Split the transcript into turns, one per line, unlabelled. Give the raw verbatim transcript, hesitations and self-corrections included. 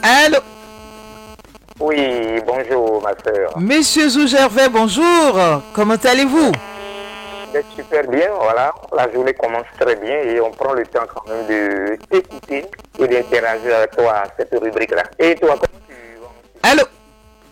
Allô?
Oui, bonjour ma soeur.
Monsieur Zougervais, bonjour. Comment allez-vous?
Ben, super bien, voilà. La journée commence très bien et on prend le temps quand même de t'écouter et d'interagir avec toi à cette rubrique-là. Et toi,